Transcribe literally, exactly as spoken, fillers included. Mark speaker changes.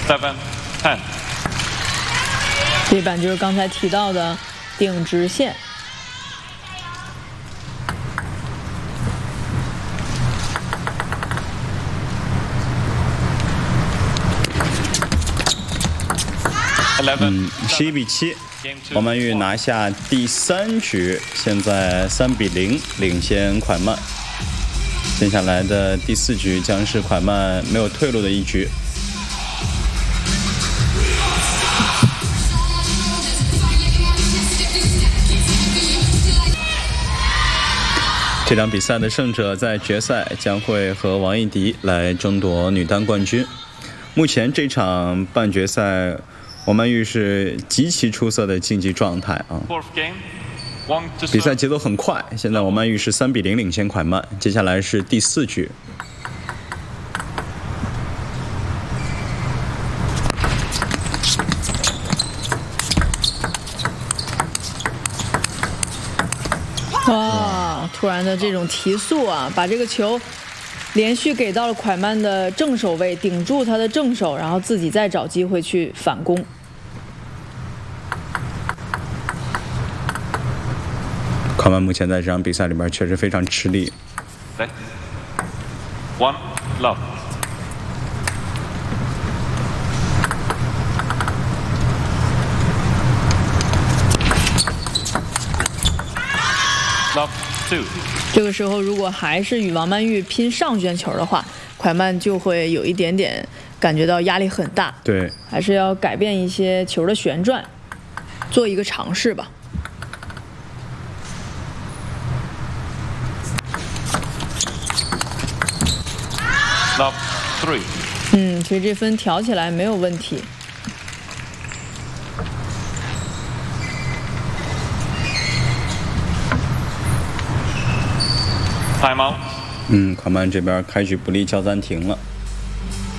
Speaker 1: seven, ten。
Speaker 2: 这板就是刚才提到的顶直线。
Speaker 3: 嗯，十一比七，王曼玉拿下第三局，现在三比零领先蒯曼。接下来的第四局将是蒯曼没有退路的一局。这场比赛的胜者在决赛将会和王艺迪来争夺女单冠军。目前这场半决赛，王曼玉是极其出色的竞技状态啊！比赛节奏很快，现在王曼玉是三比零领先蒯曼。接下来是第四局。
Speaker 2: 哇！突然的这种提速啊，把这个球连续给到了蒯曼的正手位，顶住他的正手，然后自己再找机会去反攻。
Speaker 3: 蒯曼目前在这场比赛里边确实非常吃力。
Speaker 1: One love。Love two。
Speaker 2: 这个时候，如果还是与王曼玉拼上旋球的话，蒯曼就会有一点点感觉到压力很大。
Speaker 3: 对，
Speaker 2: 还是要改变一些球的旋转，做一个尝试吧。
Speaker 1: Love three。
Speaker 2: 嗯，其实这分调起来没有问题。
Speaker 1: Time out。
Speaker 3: 嗯，蒯曼这边开局不利，叫暂停了。